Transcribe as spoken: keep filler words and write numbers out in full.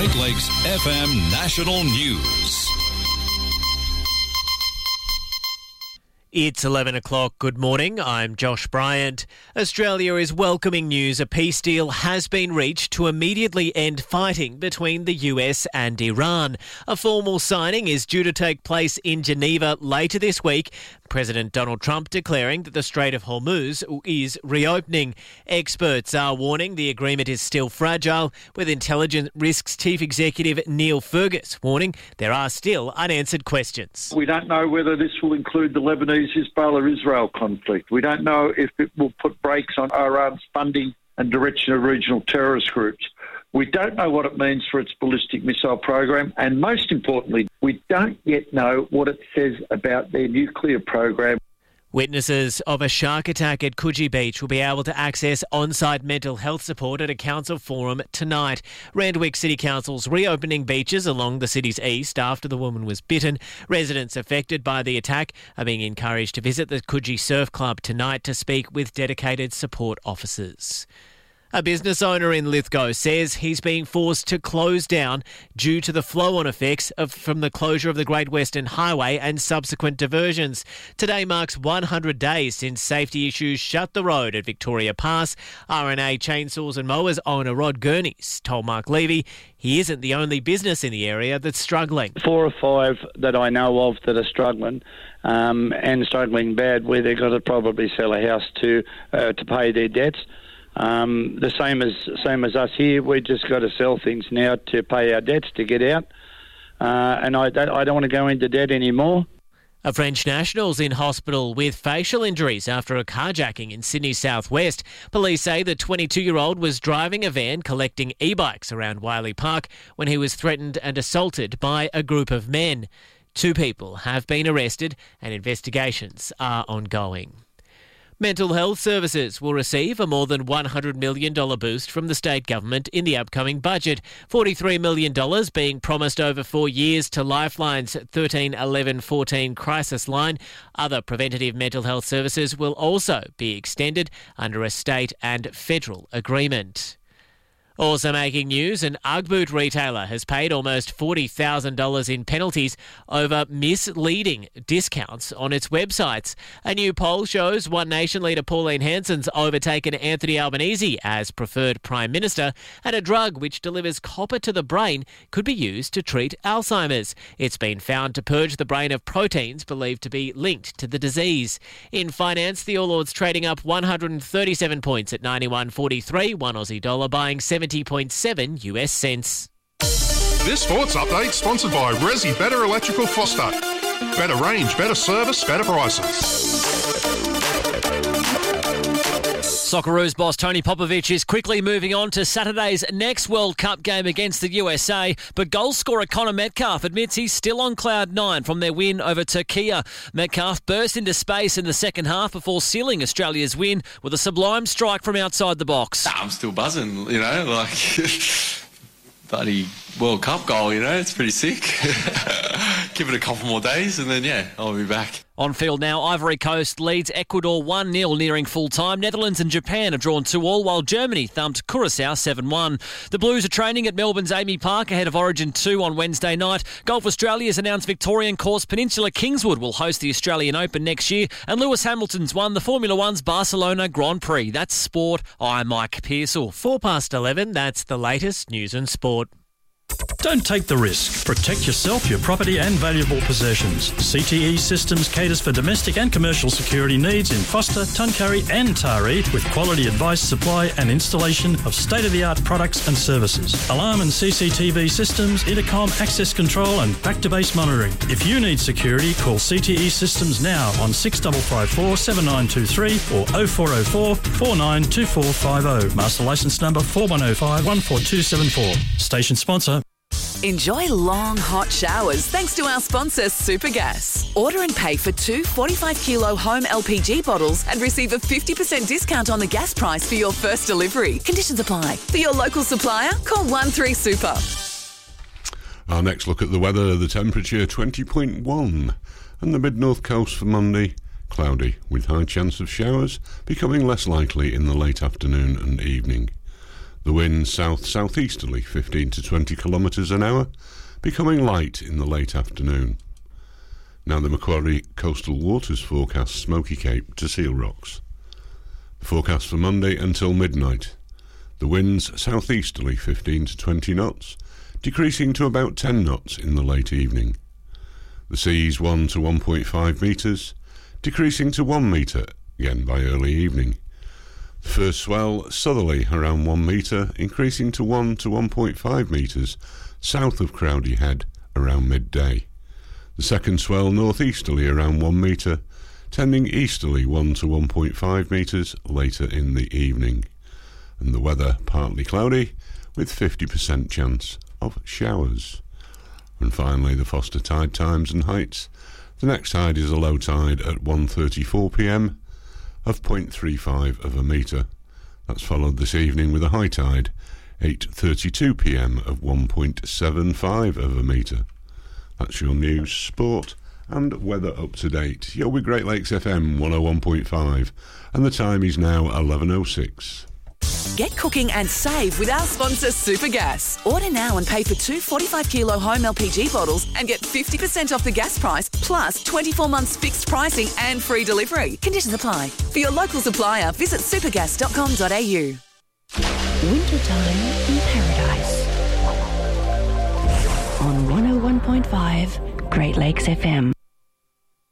Great Lakes F M National News. It's eleven o'clock. Good morning. I'm Josh Bryant. Australia is welcoming news a peace deal has been reached to immediately end fighting between the U S and Iran. A formal signing is due to take place in Geneva later this week. President Donald Trump declaring that the Strait of Hormuz is reopening. Experts are warning the agreement is still fragile, with Intelligence Risks Chief Executive Neil Fergus warning there are still unanswered questions. We don't know whether this will include the Lebanese-Hezbollah-Israel conflict. We don't know if it will put brakes on Iran's funding and direction of regional terrorist groups. We don't know what it means for its ballistic missile program, and most importantly, we don't yet know what it says about their nuclear program. Witnesses of a shark attack at Coogee Beach will be able to access on-site mental health support at a council forum tonight. Randwick City Council's reopening beaches along the city's east after the woman was bitten. Residents affected by the attack are being encouraged to visit the Coogee Surf Club tonight to speak with dedicated support officers. A business owner in Lithgow says he's being forced to close down due to the flow-on effects of, from the closure of the Great Western Highway and subsequent diversions. Today marks one hundred days since safety issues shut the road at Victoria Pass. R and A Chainsaws and Mowers owner Rod Gurneys told Mark Levy he isn't the only business in the area that's struggling. Four or five that I know of that are struggling, um, and struggling bad, where they've got to probably sell a house to uh, to pay their debts. Um, the same as same as us here, we just got to sell things now to pay our debts to get out, uh, and I don't, I don't want to go into debt anymore. A French national's in hospital with facial injuries after a carjacking in Sydney's southwest. Police say the twenty-two-year-old was driving a van collecting e-bikes around Wiley Park when he was threatened and assaulted by a group of men. Two people have been arrested and investigations are ongoing. Mental health services will receive a more than one hundred million dollars boost from the state government in the upcoming budget, forty-three million dollars being promised over four years to Lifeline's thirteen eleven fourteen crisis line. Other preventative mental health services will also be extended under a state and federal agreement. Also making news, an Ugg boot retailer has paid almost forty thousand dollars in penalties over misleading discounts on its websites. A new poll shows One Nation leader Pauline Hanson's overtaken Anthony Albanese as preferred Prime Minister, and a drug which delivers copper to the brain could be used to treat Alzheimer's. It's been found to purge the brain of proteins believed to be linked to the disease. In finance, the All Ords trading up one hundred thirty-seven points at ninety-one forty-three, one Aussie dollar buying seventy point seven U S cents. This sports update sponsored by Resi Better Electrical Foster. Better range, better service, better prices. Socceroos boss Tony Popovich is quickly moving on to Saturday's next World Cup game against the U S A, but goal scorer Connor Metcalf admits he's still on cloud nine from their win over Turkey. Metcalf burst into space in the second half before sealing Australia's win with a sublime strike from outside the box. I'm still buzzing, you know, like bloody World Cup goal, you know, it's pretty sick. Give it a couple more days and then, yeah, I'll be back. On field now, Ivory Coast leads Ecuador one nil nearing full time. Netherlands and Japan have drawn two all, while Germany thumped Curaçao seven one. The Blues are training at Melbourne's Amy Park ahead of Origin two on Wednesday night. Golf Australia has announced Victorian course Peninsula Kingswood will host the Australian Open next year, and Lewis Hamilton's won the Formula One's Barcelona Grand Prix. That's sport. I'm Mike Pearsall. Four past eleven, that's the latest news and sport. Don't take the risk. Protect yourself, your property and valuable possessions. C T E Systems caters for domestic and commercial security needs in Foster, Tuncurry and Taree with quality advice, supply and installation of state-of-the-art products and services. Alarm and C C T V systems, intercom, access control and back-to-base monitoring. If you need security, call C T E Systems now on six five five four, seven nine two three or oh four oh four, four nine two four five oh. Master licence number four one oh five, one four two seven four. Station sponsor. Enjoy long, hot showers thanks to our sponsor, Supergas. Order and pay for two forty-five kilo home L P G bottles and receive a fifty percent discount on the gas price for your first delivery. Conditions apply. For your local supplier, call one three super. Our next look at the weather, the temperature twenty point one. And the mid-north coast for Monday, cloudy with high chance of showers, becoming less likely in the late afternoon and evening. The wind south-southeasterly, fifteen to twenty kilometres an hour, becoming light in the late afternoon. Now the Macquarie Coastal Waters forecast Smoky Cape to Seal Rocks. The forecast for Monday until midnight. The winds southeasterly, fifteen to twenty knots, decreasing to about ten knots in the late evening. The seas one to one point five metres, decreasing to one metre again by early evening. The first swell southerly around one metre, increasing to one to one point five metres south of Crowdy Head around midday. The second swell northeasterly around one metre, tending easterly one to one point five metres later in the evening. And the weather partly cloudy with fifty percent chance of showers. And finally the Foster tide times and heights. The next tide is a low tide at one thirty-four p m of zero point three five of a metre. That's followed this evening with a high tide, eight thirty-two p m of one point seven five of a metre. That's your news, sport and weather up to date. You're with Great Lakes F M one oh one point five and the time is now eleven oh six. Get cooking and save with our sponsor Supergas. Order now and pay for two forty-five kilo home L P G bottles and get fifty percent off the gas price plus twenty-four months fixed pricing and free delivery. Conditions apply. For your local supplier, visit supergas dot com dot a u. Wintertime in Paradise. On one oh one point five Great Lakes F M.